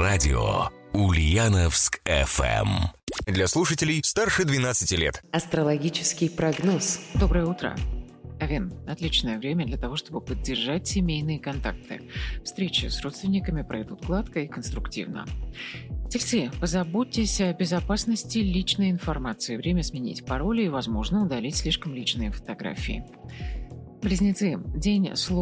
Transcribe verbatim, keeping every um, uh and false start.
Радио Ульяновск эф эм. Для слушателей старше двенадцати лет. Астрологический прогноз. Доброе утро. Овен – отличное время для того, чтобы поддержать семейные контакты. Встречи с родственниками пройдут гладко и конструктивно. Тельцы, позаботьтесь о безопасности личной информации. Время сменить пароли и, возможно, удалить слишком личные фотографии. Близнецы, день сложный.